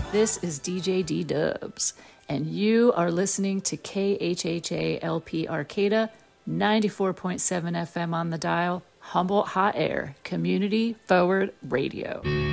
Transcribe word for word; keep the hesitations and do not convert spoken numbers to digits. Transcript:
This is D J D Dubs, and you are listening to K H H A L P Arcata, ninety-four point seven F M on the dial, Humboldt Hot Air, Community Forward Radio.